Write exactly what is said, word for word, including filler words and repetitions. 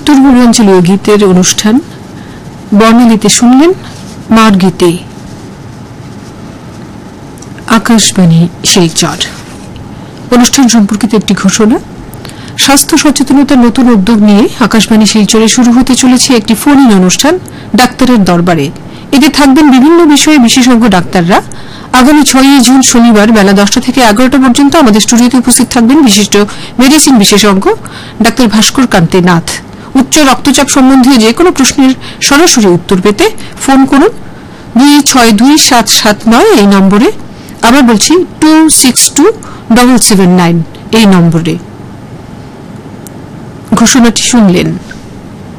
উত্তর পূর্বাঞ্চলীয় গীতের অনুষ্ঠান বর্ণালীতে শুনলেন মার গীতে আকাশবাণী শিলচর। অনুষ্ঠান সম্পর্কিত একটি ঘোষণা। স্বাস্থ্য সচেতনতার নতুন উদ্যোগ নিয়ে আকাশবাণী শিলচরে শুরু হতে চলেছে একটি ফোন ইন অনুষ্ঠান ডাক্তারের দরবারে। এতে থাকবেন বিভিন্ন বিষয়ে বিশেষজ্ঞ ডাক্তাররা। আগামী ছয়ই জুন শনিবার বেলা দশটা থেকে এগারোটা পর্যন্ত আমাদের স্টুডিওতে উপস্থিত থাকবেন বিশিষ্ট মেডিসিন বিশেষজ্ঞ ডাক্তার ভাস্কর কান্তি নাথ। উচ্চ রক্তচাপ সম্বন্ধীয় যে কোনো প্রশ্নের সরাসরি উত্তর পেতে ফোন করুন দুই ছয় দুই সাত সাত নয় এই নম্বরে। আবার বলছি two six two double seven nine এই নম্বরে। ঘোষণাটি শুনলেন।